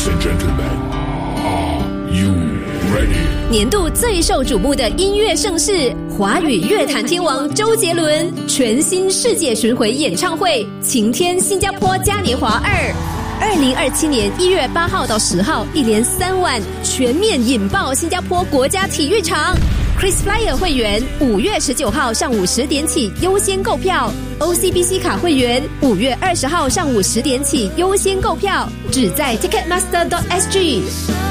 and gentlemen, are you ready? 年度最受瞩目的音乐盛事，华语乐坛天王周杰伦全新世界巡回演唱会《晴天新加坡嘉年华2》，2027年1月8号到10号，一连3晚全面引爆新加坡国家体育场。KrisFlyer 会员5月19号上午10点起优先购票 ，OCBC 卡会员5月20号上午10点起优先购票，只在 Ticketmaster.sg。